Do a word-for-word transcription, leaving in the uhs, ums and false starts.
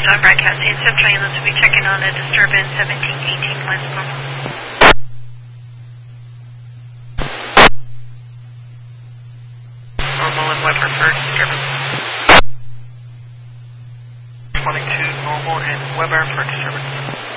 Dog Broadcasting. Central Ambulance will be checking on a disturbance seventeen eighteen West Normal. Normal and Weber for disturbance. twenty-two normal and Weber for disturbance.